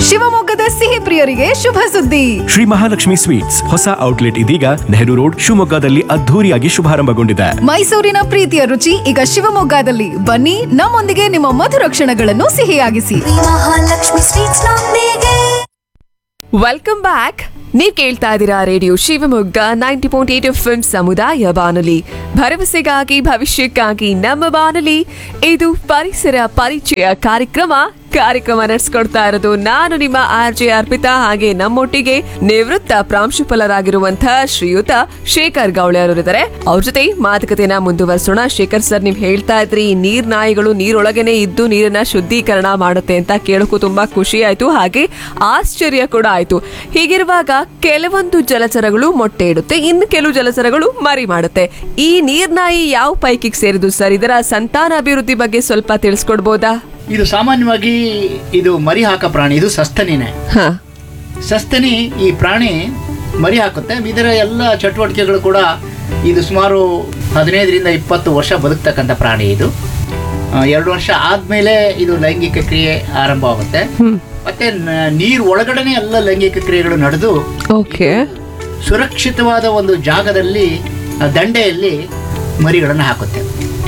ಶಿವಮೊಗ್ಗದ ಸಿಹಿ ಪ್ರಿಯರಿಗೆ ಶುಭ ಸುದ್ದಿ. ಶ್ರೀ ಮಹಾಲಕ್ಷ್ಮಿ ಸ್ವೀಟ್ಸ್ ಹೊಸ ಔಟ್ಲೆಟ್ ಇದೀಗ ನೆಹರು ರೋಡ್ ಶಿವಮೊಗ್ಗದಲ್ಲಿ ಅದ್ಧೂರಿಯಾಗಿ ಶುಭಾರಂಭಗೊಂಡಿದೆ. ಮೈಸೂರಿನ ಪ್ರೀತಿಯ ರುಚಿ ಈಗ ಶಿವಮೊಗ್ಗದಲ್ಲಿ. ಬನ್ನಿ, ನಮ್ಮೊಂದಿಗೆ ನಿಮ್ಮ ಮಧುರ ಕ್ಷಣಗಳನ್ನು ಸಿಹಿಯಾಗಿಸಿ. ಮಹಾಲಕ್ಷ್ಮಿ ಸ್ವೀಟ್ಸ್ ನೊಂದಿಗೆ. Welcome back. ನೀವ್ ಕೇಳ್ತಾ ಇದ್ದೀರಾ ರೇಡಿಯೋ ಶಿವಮೊಗ್ಗ 90.8 FM ಸಮುದಾಯ ಬಾನುಲಿ, ಭರವಸೆಗಾಗಿ ಭವಿಷ್ಯಕ್ಕಾಗಿ ನಮ್ಮ ಬಾನುಲಿ. ಇದು ಪರಿಸರ ಪರಿಚಯ ಕಾರ್ಯಕ್ರಮ ನಡೆಸ್ಕೊಡ್ತಾ ಇರೋದು ನಾನು ನಿಮ್ಮ RJ ಅರ್ಪಿತಾ. ಹಾಗೆ ನಮ್ಮೊಟ್ಟಿಗೆ ನಿವೃತ್ತ ಪ್ರಾಂಶುಪಾಲರಾಗಿರುವಂತಹ ಶ್ರೀಯುತ ಶೇಖರ್ ಗೌಳೆ ಅವರಿದ್ದಾರೆ. ಅವ್ರ ಜೊತೆ ಮಾತುಕತೆನ ಮುಂದುವರಿಸೋಣ. ಶೇಖರ್ ಸರ್, ನೀವ್ ಹೇಳ್ತಾ ಇದ್ರಿ ನೀರ್ ನಾಯಿಗಳು ನೀರೊಳಗನೆ ಇದ್ದು ನೀರನ್ನ ಶುದ್ಧೀಕರಣ ಮಾಡುತ್ತೆ ಅಂತ ಕೇಳೋಕು ತುಂಬಾ ಖುಷಿ ಆಯ್ತು, ಹಾಗೆ ಆಶ್ಚರ್ಯ ಕೂಡ ಆಯ್ತು. ಹೀಗಿರುವಾಗ ಕೆಲವೊಂದು ಜಲಚರಗಳು ಮೊಟ್ಟೆ ಇಡುತ್ತೆ, ಇನ್ನು ಕೆಲವು ಜಲಚರಗಳು ಮರಿ ಮಾಡುತ್ತೆ. ಈ ನೀರ್ನಾಯಿ ಯಾವ ಪೈಕಿಗೆ ಸೇರಿದು ಸರ್? ಇದರ ಸಂತಾನಾಭಿವೃದ್ಧಿ ಬಗ್ಗೆ ಸ್ವಲ್ಪ ತಿಳಿಸ್ಕೊಡ್ಬೋದಾ? ಇದು ಸಾಮಾನ್ಯವಾಗಿ ಇದು ಮರಿ ಹಾಕ ಪ್ರಾಣಿ. ಇದು ಸಸ್ತನಿನೇ. ಸಸ್ತನಿ ಈ ಪ್ರಾಣಿ ಮರಿ ಹಾಕುತ್ತೆ. ಇದರ ಎಲ್ಲ ಚಟುವಟಿಕೆಗಳು ಕೂಡ ಇದು ಸುಮಾರು 15ರಿಂದ 20 ವರ್ಷ ಬದುಕ್ತಕ್ಕಂಥ ಪ್ರಾಣಿ. ಇದು 2 ವರ್ಷ ಆದ್ಮೇಲೆ ಇದು ಲೈಂಗಿಕ ಕ್ರಿಯೆ ಆರಂಭವಾಗುತ್ತೆ. ಮತ್ತೆ ನೀರು ಒಳಗಡೆನೆ ಎಲ್ಲ ಲೈಂಗಿಕ ಕ್ರಿಯೆಗಳು ನಡೆದು ಸುರಕ್ಷಿತವಾದ ಒಂದು ಜಾಗದಲ್ಲಿ ದಂಡೆಯಲ್ಲಿ ಮರಿಗಳನ್ನು ಹಾಕುತ್ತೆ.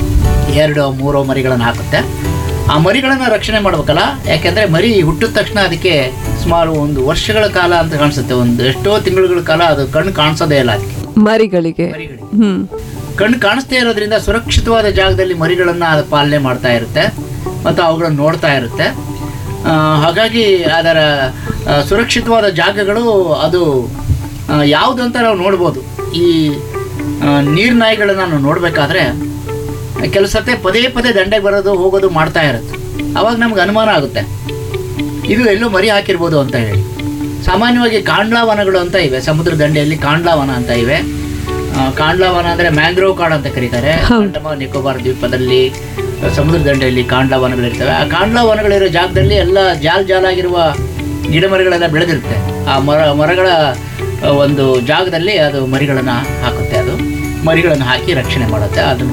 2-3 ಮರಿಗಳನ್ನು ಹಾಕುತ್ತೆ. ಆ ಮರಿಗಳನ್ನು ರಕ್ಷಣೆ ಮಾಡ್ಬೇಕಲ್ಲ, ಯಾಕೆಂದ್ರೆ ಮರಿ ಹುಟ್ಟಿದ ತಕ್ಷಣ ಅದಕ್ಕೆ ಸುಮಾರು 1 ವರ್ಷಗಳ ಕಾಲ ಅಂತ ಕಾಣಿಸುತ್ತೆ, ಒಂದು ಎಷ್ಟೋ ತಿಂಗಳುಗಳ ಕಾಲ ಅದು ಕಣ್ಣು ಕಾಣಿಸೋದೇ ಇಲ್ಲ ಅದಕ್ಕೆ. ಮರಿಗಳಿಗೆ ಕಣ್ಣು ಕಾಣಿಸ್ತೇ ಇರೋದ್ರಿಂದ ಸುರಕ್ಷಿತವಾದ ಜಾಗದಲ್ಲಿ ಮರಿಗಳನ್ನ ಅದು ಪಾಲನೆ ಮಾಡ್ತಾ ಇರುತ್ತೆ ಮತ್ತು ಅವುಗಳನ್ನು ನೋಡ್ತಾ ಇರುತ್ತೆ. ಹಾಗಾಗಿ ಅದರ ಸುರಕ್ಷಿತವಾದ ಜಾಗಗಳು ಅದು ಯಾವುದು ಅಂತ ನಾವು ನೋಡ್ಬೋದು. ಈ ನೀರ್ನಾಯಿಗಳನ್ನ ನಾವು ನೋಡ್ಬೇಕಾದ್ರೆ ಕೆಲವು ಸತೆ ಪದೇ ಪದೇ ದಂಡೆಗೆ ಬರೋದು ಹೋಗೋದು ಮಾಡ್ತಾ ಇರುತ್ತೆ. ಅವಾಗ ನಮ್ಗೆ ಅನುಮಾನ ಆಗುತ್ತೆ ಇದು ಎಲ್ಲೋ ಮರಿ ಹಾಕಿರ್ಬೋದು ಅಂತ ಹೇಳಿ. ಸಾಮಾನ್ಯವಾಗಿ ಕಾಂಡ್ಲಾವನಗಳು ಅಂತ ಇವೆ, ಸಮುದ್ರ ದಂಡೆಯಲ್ಲಿ ಕಾಂಡ್ಲಾವನ ಅಂತ ಇವೆ. ಕಾಂಡ್ಲಾವನ ಅಂದರೆ ಮ್ಯಾಂಗ್ರೋವ್ ಕಾಡು ಅಂತ ಕರೀತಾರೆ. ಅಂಡಮಾನ್ ನಿಕೋಬಾರ್ ದ್ವೀಪದಲ್ಲಿ ಸಮುದ್ರ ದಂಡೆಯಲ್ಲಿ ಕಾಂಡ್ಲಾವನಗಳಿರ್ತವೆ. ಆ ಕಾಂಡ್ಲಾವನಗಳಿರೋ ಜಾಗದಲ್ಲಿ ಎಲ್ಲ ಜಾಲಾಗಿರುವ ಗಿಡ ಮರಗಳೆಲ್ಲ ಬೆಳೆದಿರುತ್ತೆ. ಆ ಮರಗಳ ಒಂದು ಜಾಗದಲ್ಲಿ ಅದು ಮರಿಗಳನ್ನು ಹಾಕುತ್ತೆ. ಅದು ಮರಿಗಳನ್ನು ಹಾಕಿ ರಕ್ಷಣೆ ಮಾಡುತ್ತೆ. ಅದನ್ನು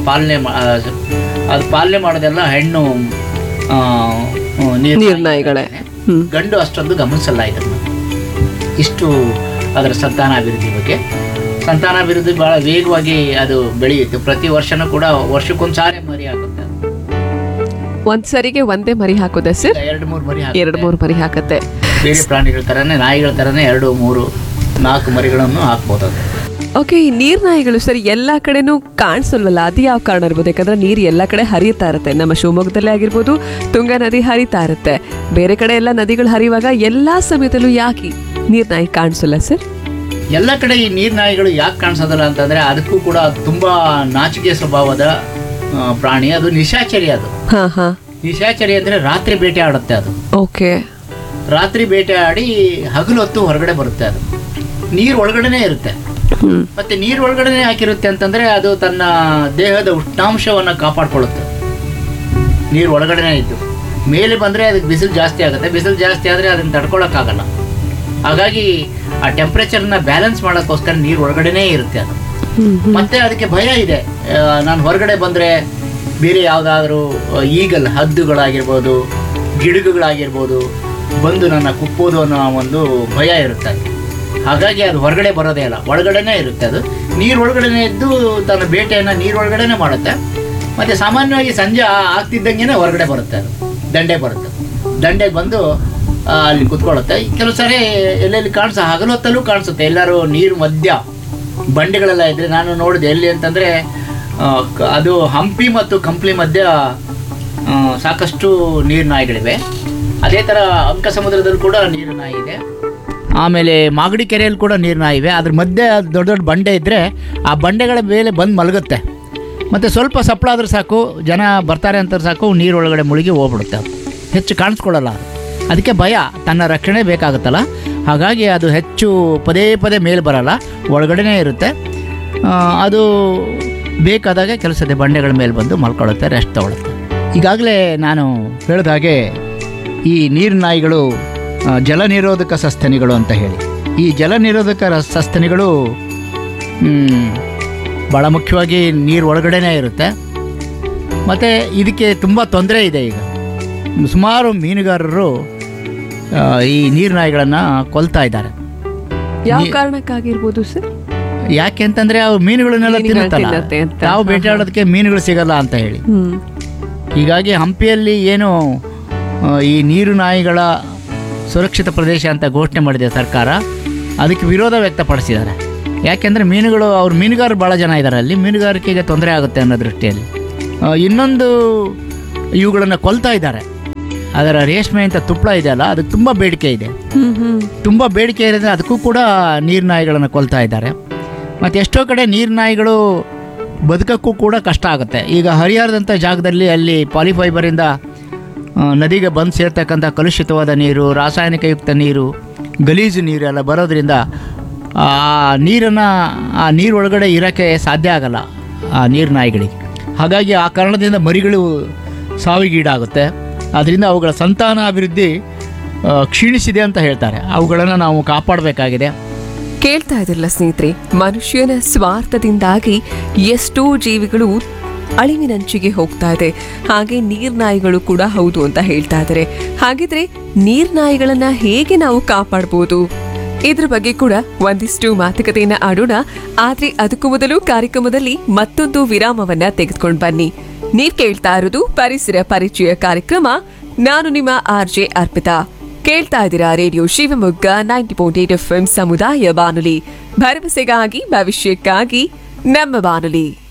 ಪಾಲನೆ ಮಾಡೋದೆಲ್ಲ ಹೆಣ್ಣು ನೀರ್ನಾಯಿಗಳೇ. ಗಂಡು ಅಷ್ಟೊಂದು ಗಮನಿಸಲ್ಲ ಇದನ್ನು. ಇಷ್ಟು ಅದರ ಸಂತಾನಾಭಿವೃದ್ಧಿ ಬಗ್ಗೆ. ಸಂತಾನಾಭಿವೃದ್ಧಿ ಬಹಳ ವೇಗವಾಗಿ ಅದು ಬೆಳೆಯುತ್ತೆ. ಪ್ರತಿ ವರ್ಷನೂ ಕೂಡ ವರ್ಷಕ್ಕೊಂದ್ಸಾರಿ ಮರಿ ಹಾಕುತ್ತೆ. ಒಂದ್ಸರಿಗೆ ಒಂದೇ ಮರಿ ಹಾಕೋದೆ ಸರ್? 2-3 ಮರಿ ಹಾಕುತ್ತೆ. ಬೇರೆ ಪ್ರಾಣಿಗಳ ತರನೇ, ನಾಯಿಗಳ ತರನೇ 2-3-4 ಮರಿಗಳನ್ನು ಹಾಕ್ಬೋದು. ಓಕೆ, ಈ ನೀರ್ನಾಯಿಗಳು ಸರಿ ಎಲ್ಲ ಕಡೆನೂ ಕಾಣಿಸಲ್ವಲ್ಲ, ಅದು ಯಾವ ಕಾರಣ ಇರ್ಬೋದು? ಯಾಕಂದ್ರೆ ನೀರು ಎಲ್ಲ ಕಡೆ ಹರಿಯುತ್ತಾ ಇರುತ್ತೆ. ನಮ್ಮ ಶಿವಮೊಗ್ಗದಲ್ಲೇ ಆಗಿರ್ಬೋದು ತುಂಗಾ ನದಿ ಹರಿತಾ ಇರುತ್ತೆ. ಬೇರೆ ಕಡೆ ಎಲ್ಲ ನದಿಗಳು ಹರಿಯುವಾಗ ಎಲ್ಲಾ ಸಮಯದಲ್ಲೂ ಯಾಕೆ ನೀರ್ನಾಯಿ ಕಾಣಿಸಲ್ಲ ಸರ್? ಎಲ್ಲ ಕಡೆ ಈ ನೀರ್ನಾಯಿಗಳು ಯಾಕೆ ಕಾಣಿಸೋದಲ್ಲ ಅಂತಂದ್ರೆ ಅದಕ್ಕೂ ಕೂಡ ತುಂಬಾ ನಾಚಿಕೆ ಸ್ವಭಾವದ ಪ್ರಾಣಿ. ಅದು ನಿಶಾಚರಿ. ಅದು ನಿಶಾಚರಿ ಅಂದ್ರೆ ರಾತ್ರಿ ಬೇಟೆ ಆಡುತ್ತೆ. ಅದು ರಾತ್ರಿ ಬೇಟೆ ಆಡಿ ಹಗಲು ಹೊತ್ತು ಹೊರಗಡೆ ಬರುತ್ತೆ. ಅದು ನೀರು ಒಳಗಡೆನೆ ಇರುತ್ತೆ. ಮತ್ತೆ ನೀರು ಒಳಗಡೆನೆ ಹಾಕಿರುತ್ತೆ ಅಂತಂದ್ರೆ ಅದು ತನ್ನ ದೇಹದ ಉಷ್ಣಾಂಶವನ್ನ ಕಾಪಾಡ್ಕೊಳ್ಳುತ್ತೆ. ನೀರು ಒಳಗಡೆನೆ ಇದ್ದು ಮೇಲೆ ಬಂದ್ರೆ ಅದಕ್ಕೆ ಬಿಸಿಲು ಜಾಸ್ತಿ ಆಗುತ್ತೆ. ಬಿಸಿಲು ಜಾಸ್ತಿ ಆದ್ರೆ ಅದನ್ನ ತಡ್ಕೊಳಕ್ಕಾಗಲ್ಲ. ಹಾಗಾಗಿ ಆ ಟೆಂಪರೇಚರ್ನ ಬ್ಯಾಲೆನ್ಸ್ ಮಾಡೋಕ್ಕೋಸ್ಕರ ನೀರು ಒಳಗಡೆನೆ ಇರುತ್ತೆ ಅದು. ಮತ್ತೆ ಅದಕ್ಕೆ ಭಯ ಇದೆ, ನಾನು ಹೊರಗಡೆ ಬಂದ್ರೆ ಬೇರೆ ಯಾವುದಾದ್ರೂ ಈಗಲ್ ಹದ್ದುಗಳಾಗಿರ್ಬೋದು, ಗಿಡಗುಗಳಾಗಿರ್ಬೋದು ಬಂದು ನನ್ನ ಕುಪ್ಪೋದು ಅನ್ನೋ ಒಂದು ಭಯ ಇರುತ್ತೆ. ಹಾಗಾಗಿ ಅದು ಹೊರಗಡೆ ಬರೋದೇ ಇಲ್ಲ, ಒಳಗಡೆನೇ ಇರುತ್ತೆ. ಅದು ನೀರು ಒಳಗಡೆನೆ ಇದ್ದು ತನ್ನ ಬೇಟೆಯನ್ನು ನೀರು ಒಳಗಡೆನೆ ಮಾಡುತ್ತೆ. ಮತ್ತು ಸಾಮಾನ್ಯವಾಗಿ ಸಂಜೆ ಆಗ್ತಿದ್ದಂಗೆ ಹೊರಗಡೆ ಬರುತ್ತೆ. ಅದು ದಂಡೆ ಬರುತ್ತೆ. ದಂಡೆಗೆ ಬಂದು ಅಲ್ಲಿ ಕುತ್ಕೊಳ್ಳುತ್ತೆ. ಕೆಲವು ಸಾರಿ ಎಲ್ಲೆಲ್ಲಿ ಹಗಲೊತ್ತಲ್ಲೂ ಕಾಣಿಸುತ್ತೆ. ಎಲ್ಲರೂ ನೀರು ಮಧ್ಯ ಬಂಡೆಗಳೆಲ್ಲ ಇದ್ರೆ ನಾನು ನೋಡಿದೆ. ಎಲ್ಲಿ ಅಂತಂದರೆ ಅದು ಹಂಪಿ ಮತ್ತು ಕಂಪ್ಲಿ ಮಧ್ಯ ಸಾಕಷ್ಟು ನೀರು ನಾಯಿಗಳಿವೆ. ಅದೇ ಥರ ಅಂಕ ಸಮುದ್ರದಲ್ಲಿ ಕೂಡ ನೀರು ನಾಯಿ ಇದೆ. ಆಮೇಲೆ ಮಾಗಡಿ ಕೆರೆಯಲ್ಲಿ ಕೂಡ ನೀರು ನಾಯಿ ಇವೆ. ಅದ್ರ ಮಧ್ಯೆ ದೊಡ್ಡ ದೊಡ್ಡ ಬಂಡೆ ಇದ್ದರೆ ಆ ಬಂಡೆಗಳ ಮೇಲೆ ಬಂದು ಮಲಗುತ್ತೆ. ಮತ್ತು ಸ್ವಲ್ಪ ಸಪ್ಪಳಾದ್ರೆ ಸಾಕು, ಜನ ಬರ್ತಾರೆ ಅಂತ ಸಾಕು, ನೀರೊಳಗಡೆ ಮುಳುಗಿ ಹೋಗ್ಬಿಡುತ್ತೆ. ಅದು ಹೆಚ್ಚು ಕಾಣಿಸ್ಕೊಳ್ಳಲ್ಲ. ಅದಕ್ಕೆ ಭಯ, ತನ್ನ ರಕ್ಷಣೆ ಬೇಕಾಗುತ್ತಲ್ಲ. ಹಾಗಾಗಿ ಅದು ಹೆಚ್ಚು ಪದೇ ಪದೇ ಮೇಲೆ ಬರಲ್ಲ, ಒಳಗಡೆನೇ ಇರುತ್ತೆ. ಅದು ಬೇಕಾದಾಗ ಕೆಲಸದ ಬಂಡೆಗಳ ಮೇಲೆ ಬಂದು ಮಲ್ಕೊಳ್ಳುತ್ತೆ, ರೆಸ್ಟ್ ತಗೊಳುತ್ತೆ. ಈಗಾಗಲೇ ನಾನು ಹೇಳಿದ ಹಾಗೆ ಈ ನೀರು ನಾಯಿಗಳು ಜಲ ನಿರೋಧಕ ಸಸ್ತನಿಗಳು ಅಂತ ಹೇಳಿ. ಈ ಜಲ ನಿರೋಧಕ ಸಸ್ತನಿಗಳು ಭಾಳ ಮುಖ್ಯವಾಗಿ ನೀರು ಒಳಗಡೆನೇ ಇರುತ್ತೆ. ಮತ್ತು ಇದಕ್ಕೆ ತುಂಬ ತೊಂದರೆ ಇದೆ. ಈಗ ಸುಮಾರು ಮೀನುಗಾರರು ಈ ನೀರ್ನಾಯಿಗಳನ್ನು ಕೊಲ್ತಾ ಇದ್ದಾರೆ. ಯಾವ ಕಾರಣಕ್ಕಾಗಿರ್ಬೋದು ಸರ್? ಯಾಕೆ ಅಂತಂದರೆ ಅವು ಮೀನುಗಳನ್ನೆಲ್ಲ ತಿನ್ನುತ್ತಲ್ಲ, ತಾವು ಬೇಟೆಯಾಡೋದಕ್ಕೆ ಮೀನುಗಳು ಸಿಗಲ್ಲ ಅಂತ ಹೇಳಿ. ಹೀಗಾಗಿ ಹಂಪಿಯಲ್ಲಿ ಏನು ಈ ನೀರು ನಾಯಿಗಳ ಸುರಕ್ಷಿತ ಪ್ರದೇಶ ಅಂತ ಘೋಷಣೆ ಮಾಡಿದೆ ಸರ್ಕಾರ, ಅದಕ್ಕೆ ವಿರೋಧ ವ್ಯಕ್ತಪಡಿಸಿದ್ದಾರೆ. ಯಾಕೆಂದರೆ ಮೀನುಗಳು, ಅವ್ರು ಮೀನುಗಾರರು ಭಾಳ ಜನ ಇದ್ದಾರೆ ಅಲ್ಲಿ, ಮೀನುಗಾರಿಕೆಗೆ ತೊಂದರೆ ಆಗುತ್ತೆ ಅನ್ನೋ ದೃಷ್ಟಿಯಲ್ಲಿ. ಇನ್ನೊಂದು, ಇವುಗಳನ್ನು ಕೊಲ್ತಾ ಇದ್ದಾರೆ. ಅದರ ರೇಷ್ಮೆ ಅಂತ ತುಪ್ಪಳ ಇದೆಯಲ್ಲ, ಅದಕ್ಕೆ ತುಂಬ ಬೇಡಿಕೆ ಇದೆ. ತುಂಬ ಬೇಡಿಕೆ ಇರೋದ್ರೆ ಅದಕ್ಕೂ ಕೂಡ ನೀರ್ನಾಯಿಗಳನ್ನು ಕೊಲ್ತಾ ಇದ್ದಾರೆ. ಮತ್ತು ಎಷ್ಟೋ ಕಡೆ ನೀರ್ನಾಯಿಗಳು ಬದುಕೋಕ್ಕೂ ಕೂಡ ಕಷ್ಟ ಆಗುತ್ತೆ. ಈಗ ಹರಿಹರದಂಥ ಜಾಗದಲ್ಲಿ ಅಲ್ಲಿ ಪಾಲಿಫೈಬರಿಂದ ನದಿಗೆ ಬಂದು ಸೇರ್ತಕ್ಕಂಥ ಕಲುಷಿತವಾದ ನೀರು, ರಾಸಾಯನಿಕಯುಕ್ತ ನೀರು, ಗಲೀಜು ನೀರು ಎಲ್ಲ ಬರೋದ್ರಿಂದ ಆ ನೀರು ಒಳಗಡೆ ಇರೋಕ್ಕೆ ಸಾಧ್ಯ ಆಗಲ್ಲ ಆ ನೀರ್ನಾಯಿಗಳಿಗೆ. ಹಾಗಾಗಿ ಆ ಕಾರಣದಿಂದ ಮರಿಗಳು ಸಾವಿಗೀಡಾಗುತ್ತೆ. ಅದರಿಂದ ಅವುಗಳ ಸಂತಾನ ಅಭಿವೃದ್ಧಿ ಕ್ಷೀಣಿಸಿದೆ ಅಂತ ಹೇಳ್ತಾರೆ. ಅವುಗಳನ್ನು ನಾವು ಕಾಪಾಡಬೇಕಾಗಿದೆ. ಕೇಳ್ತಾ ಇದ್ರಲ್ಲ ಸ್ನೇಹಿತರೆ, ಮನುಷ್ಯನ ಸ್ವಾರ್ಥದಿಂದಾಗಿ ಎಷ್ಟೋ ಜೀವಿಗಳು ಅಳಿವಿನಂಚಿಗೆ ಹೋಗ್ತಾ ಇದೆ. ಹಾಗೆ ನೀರ್ನಾಯಿಗಳು ಕೂಡ ಹೌದು ಅಂತ ಹೇಳ್ತಾ ಇದ್ದಾರೆ. ಹಾಗಿದ್ರೆ ನೀರ್ನಾಯಿಗಳನ್ನ ಹೇಗೆ ನಾವು ಕಾಪಾಡಬಹುದು? ಇದ್ರ ಬಗ್ಗೆ ಕೂಡ ಒಂದಿಷ್ಟು ಮಾತುಕತೆಯನ್ನ ಆಡೋಣ. ಆದ್ರೆ ಅದಕ್ಕೂ ಮೊದಲು ಕಾರ್ಯಕ್ರಮದಲ್ಲಿ ಮತ್ತೊಂದು ವಿರಾಮವನ್ನ ತೆಗೆದುಕೊಂಡು ಬನ್ನಿ. ನೀವ್ ಕೇಳ್ತಾ ಇರೋದು ಪರಿಸರ ಪರಿಚಯ ಕಾರ್ಯಕ್ರಮ. ನಾನು ನಿಮ್ಮ RJ ಅರ್ಪಿತಾ. ಕೇಳ್ತಾ ಇದ್ದೀರಾ ರೇಡಿಯೋ ಶಿವಮೊಗ್ಗ 90.8 FM ಸಮುದಾಯ ಬಾನುಲಿ, ಭರವಸೆಗಾಗಿ ಭವಿಷ್ಯಕ್ಕಾಗಿ ನಮ್ಮ ಬಾನುಲಿ.